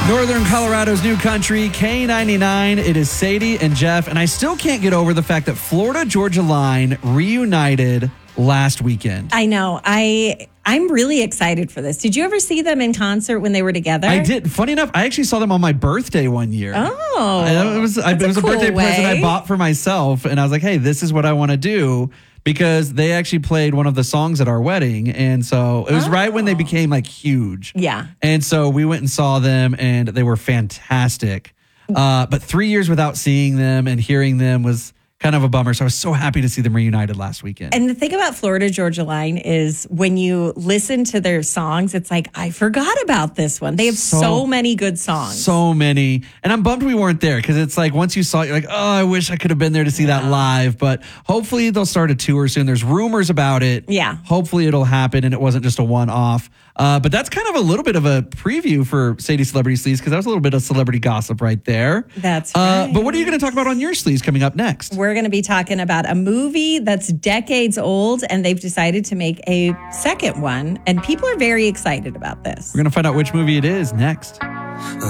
Northern Colorado's new country, K99. It is Sadie and Jeff, and I still can't get over the fact that Florida Georgia Line reunited last weekend. I know. I'm really excited for this. Did you ever see them in concert when they were together? I did. Funny enough, I actually saw them on my birthday one year. Oh. It was a cool birthday present I way. bought for myself, and I was like, hey, this is what I want to do. Because they actually played one of the songs at our wedding. And so it was right when they became like huge. Yeah. And so we went and saw them and they were fantastic. But 3 years without seeing them and hearing them was kind of a bummer. So I was so happy to see them reunited last weekend. And the thing about Florida Georgia Line is when you listen to their songs, it's like, I forgot about this one. They have so many good songs. So many. And I'm bummed we weren't there because it's like once you saw it, you're like, oh, I wish I could have been there to see that live. But hopefully they'll start a tour soon. There's rumors about it. Yeah. Hopefully it'll happen and it wasn't just a one-off. But that's kind of a little bit of a preview for Sadie Celebrity Sleaze because that was a little bit of celebrity gossip right there. That's right. But what are you going to talk about on your sleaze coming up next? We're going to be talking about a movie that's decades old, and they've decided to make a second one. And people are very excited about this. We're going to find out which movie it is next.